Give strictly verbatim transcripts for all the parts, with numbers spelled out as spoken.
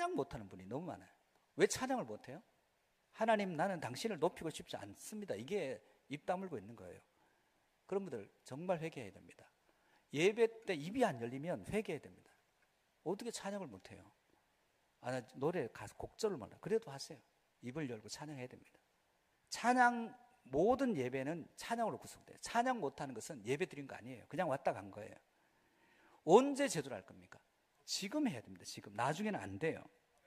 찬양 못하는 분이 너무 많아요. 왜 찬양을 못해요? 하나님, 나는 당신을 높이고 싶지 않습니다. 이게 입 다물고 있는 거예요. 그런 분들 정말 회개해야 됩니다. 예배 때 입이 안 열리면 회개해야 됩니다. 어떻게 찬양을 못해요? 아, 나 노래 가서 곡절을 몰라. 그래도 하세요. 입을 열고 찬양해야 됩니다. 찬양, 모든 예배는 찬양으로 구성돼요. 찬양 못하는 것은 예배 드린 거 아니에요. 그냥 왔다 간 거예요. 언제 제대로 할 겁니까? 지금 해야 됩니다. 지금. 나중에는 안 돼요.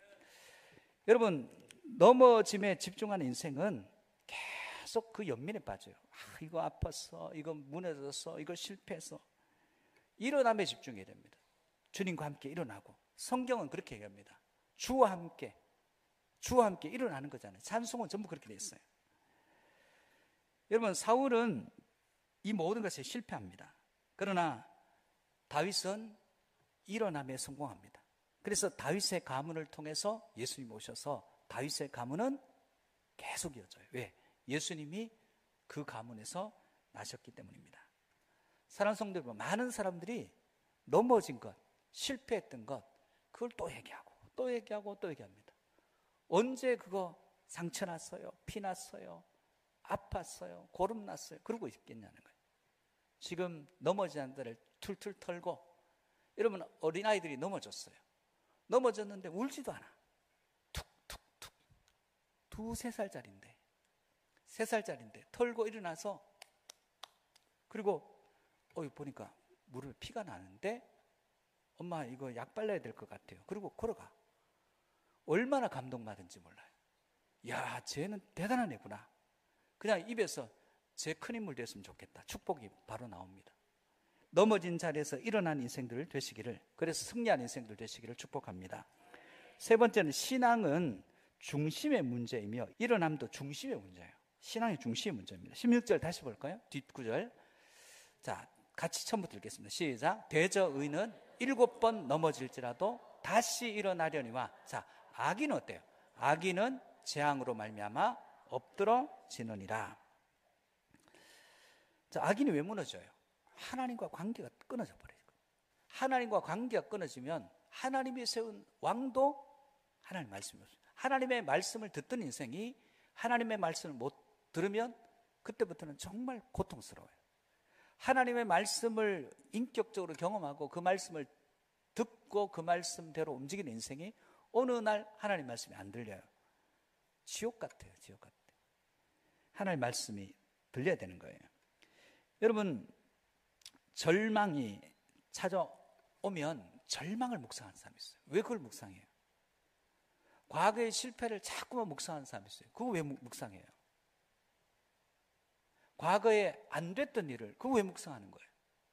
여러분, 넘어짐에 집중하는 인생은 계속 그 연민에 빠져요. 아, 이거 아팠어, 이거 무너졌어, 이거 실패했어. 일어남에 집중해야 됩니다. 주님과 함께 일어나고. 성경은 그렇게 얘기합니다. 주와 함께, 주와 함께 일어나는 거잖아요. 찬송은 전부 그렇게 돼 있어요. 여러분, 사울은 이 모든 것에 실패합니다. 그러나 다윗은 일어남에 성공합니다. 그래서 다윗의 가문을 통해서 예수님 오셔서 다윗의 가문은 계속 이어져요. 왜? 예수님이 그 가문에서 나셨기 때문입니다. 사랑하는 성도 여러분, 많은 사람들이 넘어진 것, 실패했던 것, 그걸 또 얘기하고 또 얘기하고 또 얘기합니다. 언제 그거 상처 났어요? 피 났어요? 아팠어요? 고름 났어요? 그러고 있겠냐는 거예요. 지금 넘어진 자를 툴툴 털고, 여러분, 어린아이들이 넘어졌어요. 넘어졌는데 울지도 않아. 툭툭툭. 두세 살짜리인데, 세 살짜리인데 털고 일어나서, 그리고 어 보니까 무릎에 피가 나는데 엄마 이거 약 발라야 될 것 같아요. 그리고 걸어가. 얼마나 감동받은지 몰라요. 야, 쟤는 대단한 애구나. 그냥 입에서 제 큰 인물 됐으면 좋겠다. 축복이 바로 나옵니다. 넘어진 자리에서 일어난 인생들 되시기를, 그래서 승리한 인생들 되시기를 축복합니다. 세 번째는 신앙은 중심의 문제이며 일어남도 중심의 문제예요. 신앙의 중심의 문제입니다. 십육 절 다시 볼까요? 뒷구절. 자, 같이 처음부터 읽겠습니다. 시작. 대저 의는 일곱 번 넘어질지라도 다시 일어나려니와. 자, 악인은 어때요? 악인은 재앙으로 말미암아 엎드러지느니라. 자, 악인이 왜 무너져요? 하나님과 관계가 끊어져 버려요. 하나님과 관계가 끊어지면 하나님이 세운 왕도 하나님 말씀이 없어요. 하나님의 말씀을 듣던 인생이 하나님의 말씀을 못 들으면 그때부터는 정말 고통스러워요. 하나님의 말씀을 인격적으로 경험하고 그 말씀을 듣고 그 말씀대로 움직이는 인생이 어느 날 하나님 말씀이 안 들려요. 지옥 같아요. 지옥 같아요. 하나님 말씀이 들려야 되는 거예요. 여러분, 절망이 찾아오면 절망을 묵상하는 사람이 있어요. 왜 그걸 묵상해요? 과거의 실패를 자꾸만 묵상하는 사람이 있어요. 그거 왜 묵상해요? 과거에 안 됐던 일을 그거 왜 묵상하는 거예요?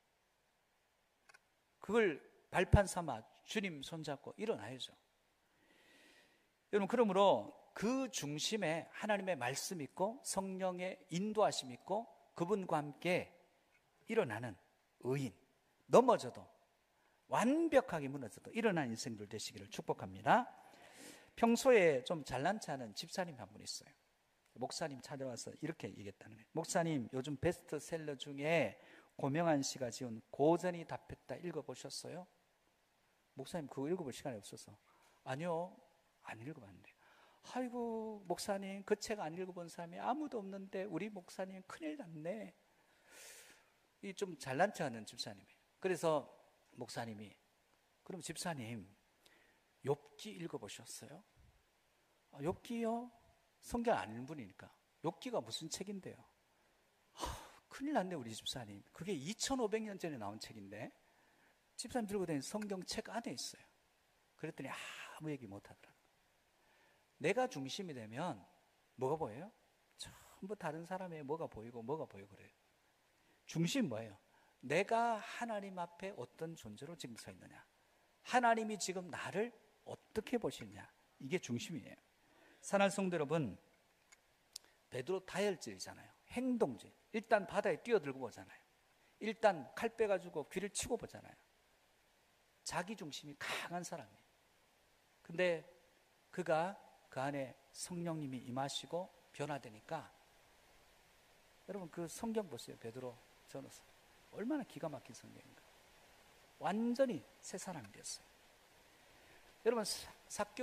그걸 발판 삼아 주님 손잡고 일어나야죠. 여러분, 그러므로 그 중심에 하나님의 말씀 있고 성령의 인도하심 있고 그분과 함께 일어나는 의인, 넘어져도 완벽하게 무너져도 일어나는 인생들 되시기를 축복합니다. 평소에 좀 잘난 체하는 집사님 한 분 있어요. 목사님 찾아와서 이렇게 얘기했다는 거예요. 목사님, 요즘 베스트셀러 중에 고명한 씨가 지은 고전이 답했다 읽어보셨어요? 목사님, 그거 읽어볼 시간이 없어서. 아니요, 안 읽어봤는데. 아이고, 목사님, 그 책 안 읽어본 사람이 아무도 없는데 우리 목사님 큰일 났네. 이 좀 잘난 척하는 집사님이에요. 그래서 목사님이, 그럼 집사님 욥기 읽어보셨어요? 아, 욥기요? 성경 안 읽는 분이니까. 욥기가 무슨 책인데요? 하, 큰일 났네 우리 집사님. 그게 이천오백 년 전에 나온 책인데 집사님 들고 다니는 성경 책 안에 있어요. 그랬더니 아무 얘기 못하더라고요. 내가 중심이 되면 뭐가 보여요? 전부 다른 사람의 뭐가 보이고 뭐가 보이고 그래요. 중심이 뭐예요? 내가 하나님 앞에 어떤 존재로 지금 서 있느냐, 하나님이 지금 나를 어떻게 보시느냐, 이게 중심이에요. 사랑하는 성도 여러분, 베드로 다혈질이잖아요. 행동질. 일단 바다에 뛰어들고 보잖아요. 일단 칼 빼가지고 귀를 치고 보잖아요. 자기 중심이 강한 사람이에요. 근데 그가 그 안에 성령님이 임하시고 변화되니까, 여러분 그 성경 보세요. 베드로 전서 얼마나 기가 막힌 성경인가. 완전히 새 사람이 됐어요. 여러분, 사, 삭교